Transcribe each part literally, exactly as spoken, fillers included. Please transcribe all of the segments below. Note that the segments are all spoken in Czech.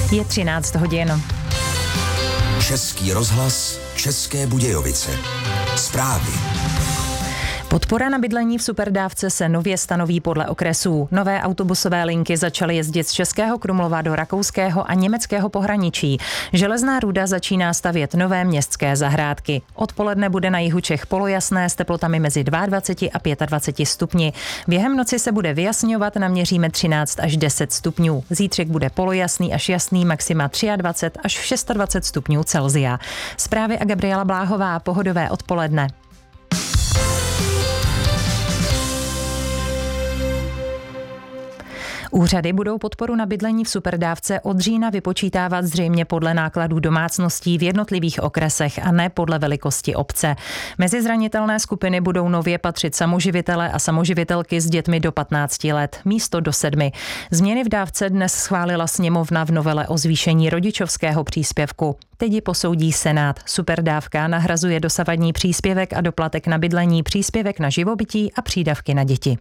Je třináct hodin. Český rozhlas, České Budějovice. Zprávy. Podpora na bydlení v superdávce se nově stanoví podle okresů. Nové autobusové linky začaly jezdit z Českého Krumlova do rakouského a německého pohraničí. Železná ruda začíná stavět nové městské zahrádky. Odpoledne bude na jihu Čech polojasné s teplotami mezi dvaceti dvěma a dvaceti pěti stupni. Během noci se bude vyjasňovat, naměříme třináct až deset stupňů. Zítřek bude polojasný až jasný, maxima dvacet tři až dvacet šest stupňů Celsia. Zprávy a Gabriela Bláhová, pohodové odpoledne. Úřady budou podporu na bydlení v superdávce od října vypočítávat zřejmě podle nákladů domácností v jednotlivých okresech a ne podle velikosti obce. Mezi zranitelné skupiny budou nově patřit samoživitele a samoživitelky s dětmi do patnácti let, místo do sedmi. Změny v dávce dnes schválila sněmovna v novele o zvýšení rodičovského příspěvku. Teď ji posoudí Senát. Superdávka nahrazuje dosavadní příspěvek a doplatek na bydlení, příspěvek na živobytí a přídavky na děti.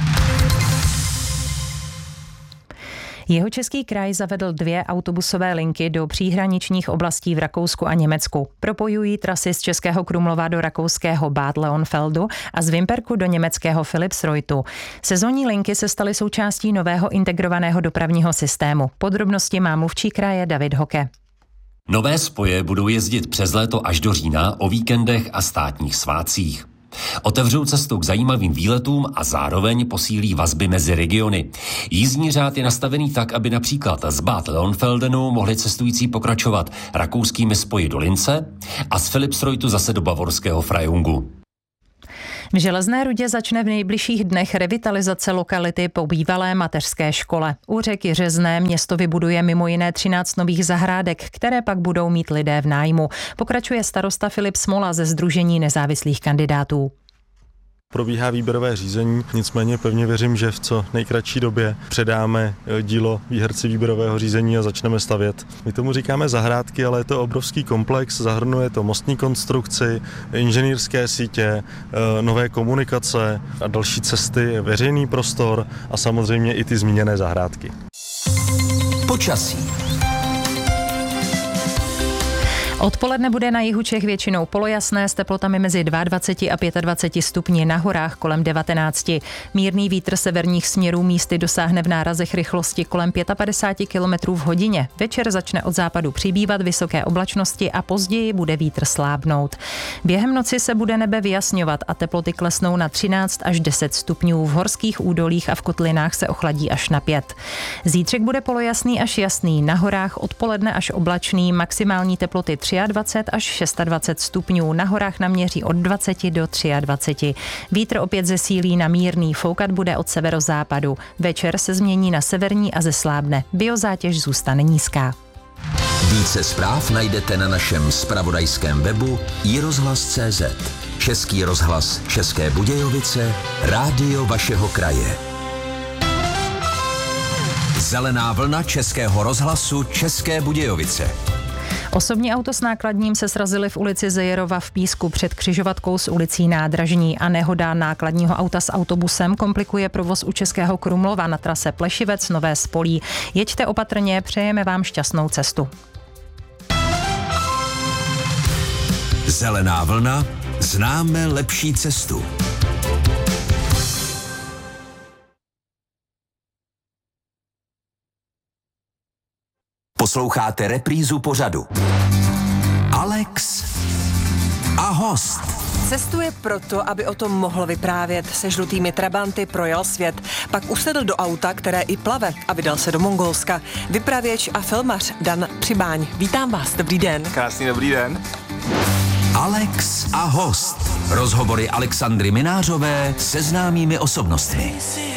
Jihočeský kraj zavedl dvě autobusové linky do příhraničních oblastí v Rakousku a Německu. Propojují trasy z Českého Krumlova do rakouského Bad Leonfeldu a z Vimperku do německého Philippsreutu. Sezónní linky se staly součástí nového integrovaného dopravního systému. Podrobnosti má mluvčí kraje David Hoke. Nové spoje budou jezdit přes léto až do října o víkendech a státních svátcích. Otevřou cestu k zajímavým výletům a zároveň posílí vazby mezi regiony. Jízdní řád je nastavený tak, aby například z Bad Leonfeldenu mohli cestující pokračovat rakouskými spoji do Lince a z Philippsreutu zase do bavorského Frajungu. V Železné rudě začne v nejbližších dnech revitalizace lokality po bývalé mateřské škole. U řeky Řezné město vybuduje mimo jiné třináct nových zahrádek, které pak budou mít lidé v nájmu. Pokračuje starosta Filip Smola ze Sdružení nezávislých kandidátů. Probíhá výběrové řízení, nicméně pevně věřím, že v co nejkratší době předáme dílo výherci výběrového řízení a začneme stavět. My tomu říkáme zahrádky, ale je to obrovský komplex, zahrnuje to mostní konstrukci, inženýrské sítě, nové komunikace a další cesty, veřejný prostor a samozřejmě i ty zmíněné zahrádky. Počasí. Odpoledne bude na jihu Čech většinou polojasné s teplotami mezi dvaceti dvěma a dvaceti pěti stupni, na horách kolem devatenácti. Mírný vítr severních směrů místy dosáhne v nárazech rychlosti kolem padesát pět kilometrů v hodině. Večer začne od západu přibývat vysoké oblačnosti a později bude vítr slábnout. Během noci se bude nebe vyjasňovat a teploty klesnou na třináct až deset stupňů. V horských údolích a v kotlinách se ochladí až na pět. Zítřek bude polojasný až jasný, na horách odpoledne až oblačný, maximální teploty dvacet tři až dvacet šest stupňů, na horách naměří od dvaceti do dvaceti tří. Vítr opět zesílí na mírný, foukat bude od severozápadu. Večer se změní na severní a zeslábne. Biozátěž zůstane nízká. Více zpráv najdete na našem zpravodajském webu i rozhlas tečka cé zet. Český rozhlas České Budějovice, rádio vašeho kraje. Zelená vlna Českého rozhlasu České Budějovice. Osobní auto s nákladním se srazily v ulici Zejerova v Písku před křižovatkou s ulicí Nádražní a nehoda nákladního auta s autobusem komplikuje provoz u Českého Krumlova na trase Plešivec Nové Spolí. Jeďte opatrně, přejeme vám šťastnou cestu. Zelená vlna, známe lepší cestu. Posloucháte reprízu pořadu. Alex a host. Cestuje proto, aby o tom mohl vyprávět. Se žlutými trabanty projel svět. Pak usedl do auta, které i plave a vydal se do Mongolska. Vypravěč a filmař Dan Přibáň. Vítám vás, dobrý den. Krásný dobrý den. Alex a host. Rozhovory Alexandry Minářové se známými osobnostmi.